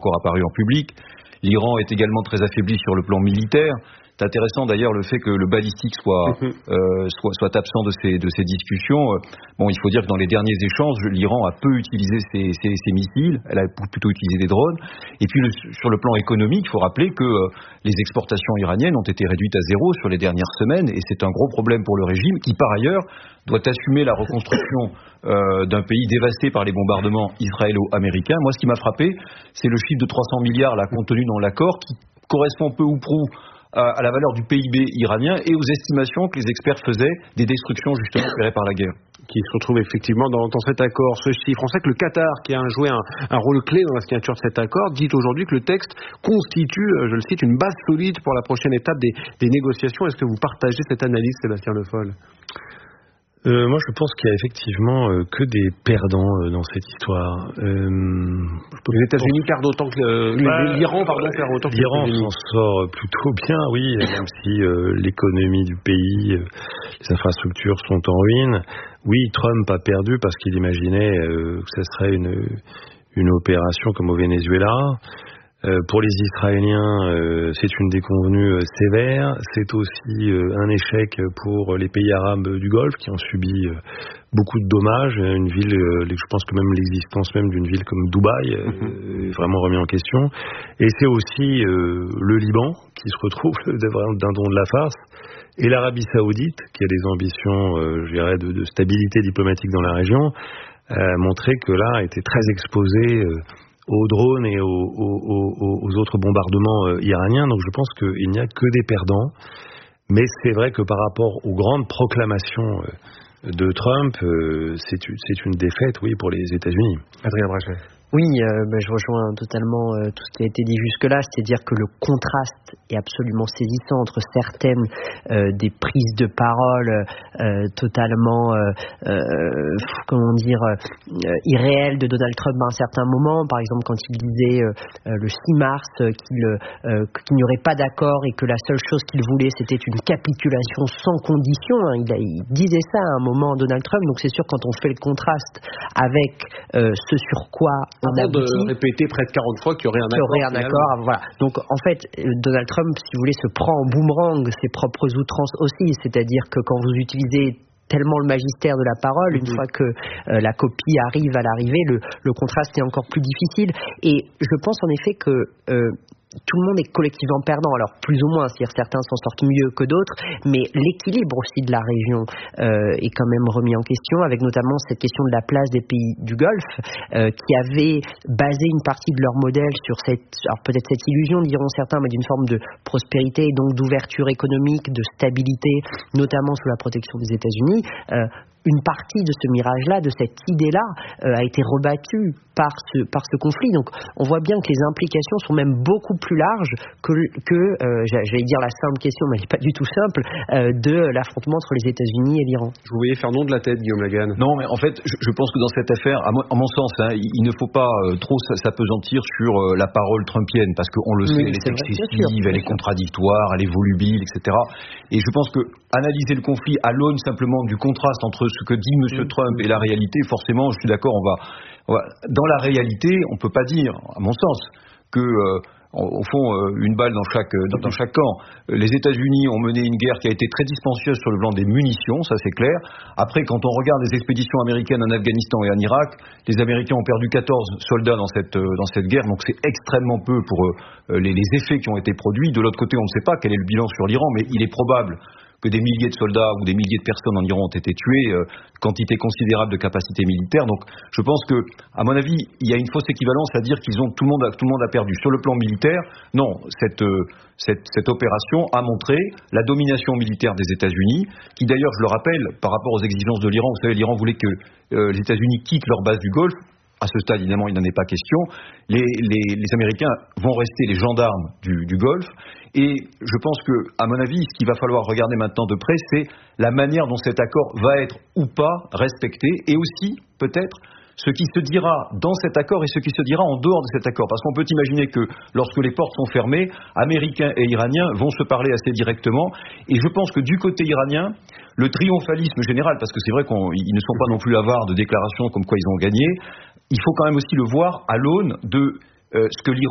encore apparu en public. L'Iran est également très affaibli sur le plan militaire. C'est intéressant d'ailleurs le fait que le balistique soit absent de ces discussions. Bon, il faut dire que dans les derniers échanges, l'Iran a peu utilisé ses missiles, elle a plutôt utilisé des drones. Et puis sur le plan économique, il faut rappeler que les exportations iraniennes ont été réduites à zéro sur les dernières semaines, et c'est un gros problème pour le régime qui, par ailleurs, doit assumer la reconstruction d'un pays dévasté par les bombardements israélo-américains. Moi, ce qui m'a frappé, c'est le chiffre de 300 milliards là contenu dans l'accord, qui correspond peu ou prou à la valeur du PIB iranien et aux estimations que les experts faisaient des destructions justement opérées par la guerre. Qui se retrouve effectivement dans cet accord, ce chiffre. On sait que le Qatar, qui a joué un rôle clé dans la signature de cet accord, dit aujourd'hui que le texte constitue, je le cite, une base solide pour la prochaine étape des négociations. Est-ce que vous partagez cette analyse, Sébastien Le Foll ? Moi, je pense qu'il y a effectivement que des perdants dans cette histoire. Les États-Unis perdent autant que l'Iran, perd autant que l'Iran s'en sort plutôt bien, oui, même si l'économie du pays, les infrastructures sont en ruine. Oui, Trump a perdu parce qu'il imaginait que ce serait une opération comme au Venezuela. Pour les Israéliens, c'est une déconvenue sévère. C'est aussi un échec pour les pays arabes du Golfe qui ont subi beaucoup de dommages. Une ville, je pense que même l'existence même d'une ville comme Dubaï est vraiment remis en question. Et c'est aussi le Liban qui se retrouve d'un don de la farce. Et l'Arabie Saoudite, qui a des ambitions, je dirais, de stabilité diplomatique dans la région, a montré que là, était très exposée aux drones et aux autres bombardements iraniens. Donc je pense qu'il n'y a que des perdants. Mais c'est vrai que par rapport aux grandes proclamations de Trump, c'est une défaite, oui, pour les États-Unis. Adrien Brachet. Oui, je rejoins totalement tout ce qui a été dit jusque-là, c'est-à-dire que le contraste est absolument saisissant entre certaines des prises de parole totalement, irréelles de Donald Trump à un certain moment. Par exemple, quand il disait le 6 mars qu'il n'y aurait pas d'accord et que la seule chose qu'il voulait, c'était une capitulation sans condition. Il disait ça à un moment, Donald Trump. Donc c'est sûr, quand on fait le contraste avec ce sur quoi de répéter près de 40 fois qu'il y aurait un accord. Voilà. Donc en fait, Donald Trump, si vous voulez, se prend en boomerang ses propres outrances aussi. C'est-à-dire que quand vous utilisez tellement le magistère de la parole, une fois que la copie arrive à l'arrivée, le contraste est encore plus difficile. Et je pense en effet que tout le monde est collectivement perdant, alors plus ou moins, c'est-à-dire certains s'en sortent mieux que d'autres, mais l'équilibre aussi de la région est quand même remis en question, avec notamment cette question de la place des pays du Golfe, qui avaient basé une partie de leur modèle sur alors peut-être cette illusion, diront certains, mais d'une forme de prospérité et donc d'ouverture économique, de stabilité, notamment sous la protection des États-Unis. Une partie de ce mirage-là, de cette idée-là, a été rebattue par ce conflit. Donc, on voit bien que les implications sont même beaucoup plus larges que j'allais dire la simple question, mais elle n'est pas du tout simple, de l'affrontement entre les États-Unis et l'Iran. Je vous voyais faire non de la tête, Guillaume Lagan. Non, mais en fait, je pense que dans cette affaire, à mon sens, il ne faut pas trop s'apesantir sur la parole trumpienne, parce qu'on le sait, elle est excessive, elle est contradictoire, elle est volubile, etc. Et je pense que analyser le conflit à l'aune simplement du contraste entre ce que dit M. Trump et la réalité, forcément, je suis d'accord, dans la réalité, on ne peut pas dire, à mon sens, que au fond, une balle dans chaque camp. Les États-Unis ont mené une guerre qui a été très dispendieuse sur le plan des munitions, ça c'est clair. Après, quand on regarde les expéditions américaines en Afghanistan et en Irak, les Américains ont perdu 14 soldats dans cette guerre, donc c'est extrêmement peu pour les effets qui ont été produits. De l'autre côté, on ne sait pas quel est le bilan sur l'Iran, mais il est probable que des milliers de soldats ou des milliers de personnes en Iran ont été tués, quantité considérable de capacités militaires. Donc je pense que, à mon avis, il y a une fausse équivalence à dire tout le monde a perdu. Sur le plan militaire, non, cette opération a montré la domination militaire des États-Unis, qui d'ailleurs, je le rappelle, par rapport aux exigences de l'Iran, vous savez, l'Iran voulait que les États-Unis quittent leur base du Golfe. À ce stade, évidemment, il n'en est pas question. Les Américains vont rester les gendarmes du Golfe. Et je pense que, à mon avis, ce qu'il va falloir regarder maintenant de près, c'est la manière dont cet accord va être ou pas respecté, et aussi, peut-être, ce qui se dira dans cet accord et ce qui se dira en dehors de cet accord. Parce qu'on peut imaginer que, lorsque les portes sont fermées, Américains et Iraniens vont se parler assez directement. Et je pense que du côté iranien, le triomphalisme général, parce que c'est vrai qu'ils ne sont pas non plus avares de déclarations comme quoi ils ont gagné, il faut quand même aussi le voir à l'aune de ce que l'Iran